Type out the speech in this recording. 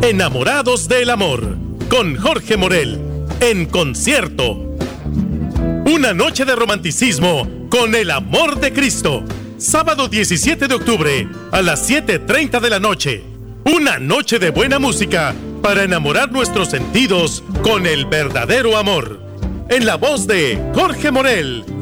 Enamorados del Amor, con Jorge Morel, en concierto. Una noche de romanticismo con el amor de Cristo. Sábado 17 de octubre a las 7:30 de la noche. Una noche de buena música para enamorar nuestros sentidos con el verdadero amor. En la voz de Jorge Morel.